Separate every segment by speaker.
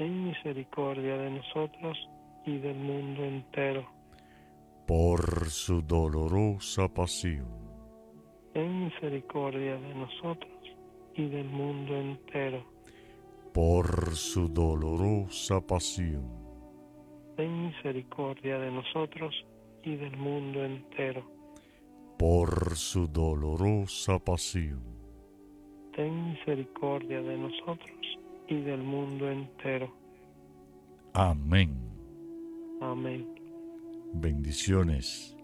Speaker 1: ten misericordia de nosotros y del mundo entero.
Speaker 2: Por su dolorosa pasión,
Speaker 1: Ten misericordia de nosotros y del mundo entero.
Speaker 2: por su dolorosa pasión,
Speaker 1: Ten misericordia de nosotros y del mundo entero.
Speaker 2: por su dolorosa pasión,
Speaker 1: Ten misericordia de nosotros y del mundo entero.
Speaker 2: amén.
Speaker 1: Amén.
Speaker 2: Bendiciones.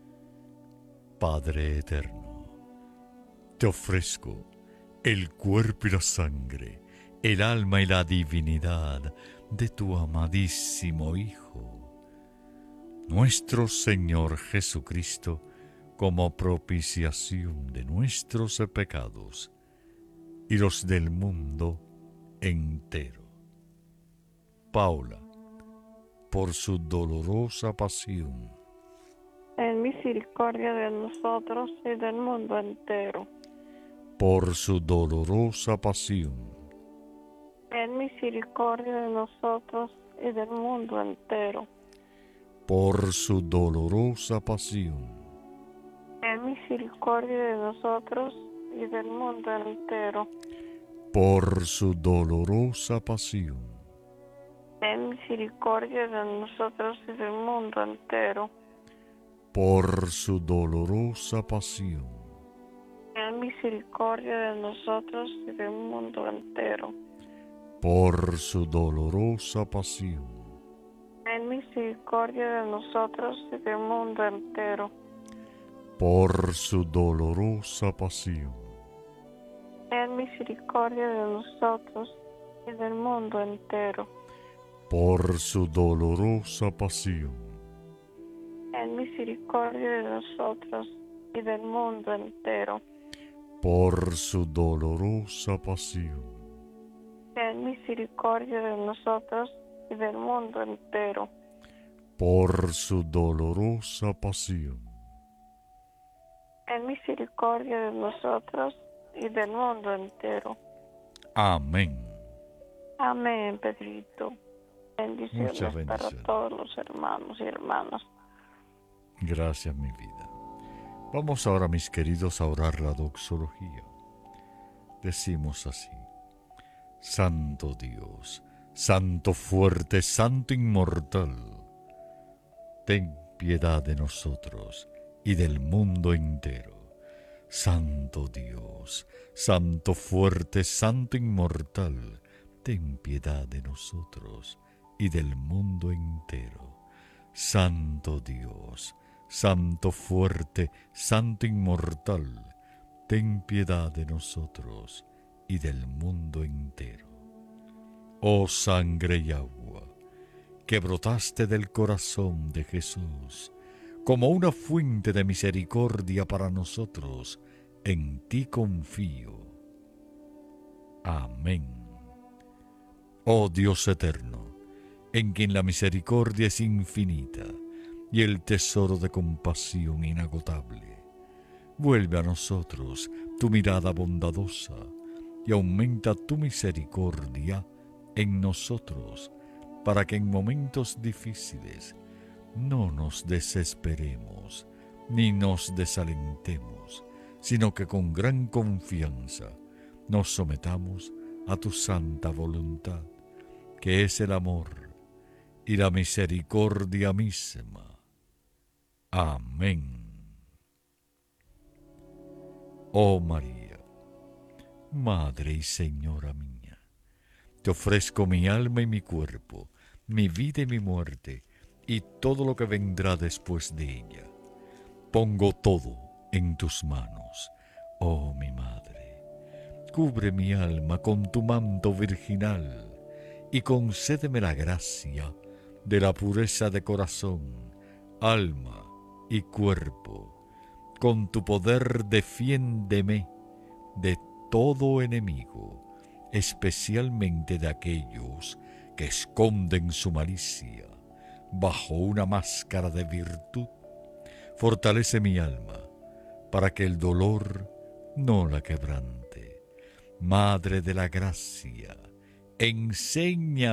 Speaker 2: Padre eterno, te ofrezco el cuerpo y la sangre, el alma y la divinidad de tu amadísimo Hijo, nuestro Señor Jesucristo, como propiciación de nuestros pecados y los del mundo entero. Paula, por su dolorosa pasión,
Speaker 3: Ten misericordia de nosotros y del mundo entero.
Speaker 2: por su dolorosa pasión,
Speaker 3: Ten misericordia de nosotros y del mundo entero.
Speaker 2: por su dolorosa pasión,
Speaker 3: Ten misericordia de nosotros y del mundo entero.
Speaker 2: por su dolorosa pasión,
Speaker 3: Ten misericordia de nosotros y del mundo entero.
Speaker 2: por su dolorosa pasión,
Speaker 3: Ten misericordia de nosotros y del mundo entero.
Speaker 2: por su dolorosa pasión,
Speaker 3: Ten misericordia de nosotros y del mundo entero.
Speaker 2: por su dolorosa pasión,
Speaker 3: Ten misericordia de nosotros y del mundo entero.
Speaker 2: por su dolorosa pasión,
Speaker 3: Ten misericordia de nosotros y del mundo entero.
Speaker 2: por su dolorosa pasión,
Speaker 3: Ten misericordia de nosotros y del mundo entero.
Speaker 2: por su dolorosa pasión,
Speaker 3: Ten misericordia de nosotros y del mundo entero.
Speaker 2: amén.
Speaker 3: Amén, Pedrito. Bendiciones,
Speaker 2: Muchas bendiciones.
Speaker 3: para todos los hermanos y hermanas.
Speaker 2: Gracias, mi vida. Vamos ahora, mis queridos, a orar la doxología. Decimos así: Santo Dios, Santo fuerte, Santo inmortal, ten piedad de nosotros y del mundo entero. Santo Dios, Santo fuerte, Santo inmortal, ten piedad de nosotros y del mundo entero. Santo Dios, Santo fuerte, Santo inmortal, ten piedad de nosotros y del mundo entero. Oh sangre y agua, que brotaste del corazón de Jesús, como una fuente de misericordia para nosotros, en ti confío. Amén. Oh Dios eterno, en quien la misericordia es infinita y el tesoro de compasión inagotable, vuelve a nosotros tu mirada bondadosa y aumenta tu misericordia en nosotros, para que en momentos difíciles no nos desesperemos ni nos desalentemos, sino que con gran confianza nos sometamos a tu santa voluntad, que es el amor y la misericordia misma. Amén. Oh María, Madre y Señora mía, te ofrezco mi alma y mi cuerpo, mi vida y mi muerte, y todo lo que vendrá después de ella. Pongo todo en tus manos, oh mi Madre. Cubre mi alma con tu manto virginal y concédeme la gracia de la pureza de corazón, alma y cuerpo. Con tu poder defiéndeme de todo enemigo, especialmente de aquellos que esconden su malicia bajo una máscara de virtud. Fortalece mi alma para que el dolor no la quebrante. Madre de la gracia, enséñame